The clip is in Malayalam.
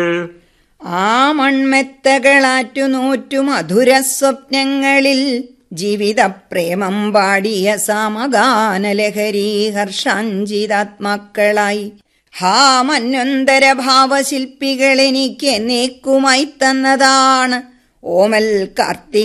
ആ മൺമെത്തകളാറ്റു നോറ്റു മധുര സ്വപ്നങ്ങളിൽ ജീവിതപ്രേമം പാടിയ സാമഗാനലഹരീ ഹർഷാഞ്ചിതാത്മാക്കളായി ഹാ മന്വന്തര ഭാവശില്പികൾ എനിക്ക് എന്നേക്കുമായി തന്നതാണ് ഓമൽ കാർത്തിക